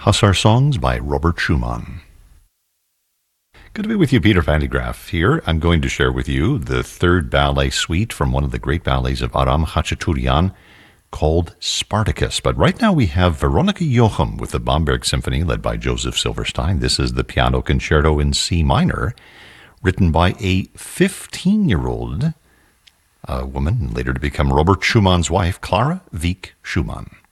Hussar Songs by Robert Schumann. Good to be with you, Peter Van de Graaff here. I'm going to share with you the third ballet suite from one of the great ballets of Aram Khachaturian called Spartacus. But right now we have Veronica Jochum with the Bamberg Symphony led by Joseph Silverstein. This is the piano concerto in C minor, written by a 15-year-old woman, later to become Robert Schumann's wife, Clara Wieck Schumann.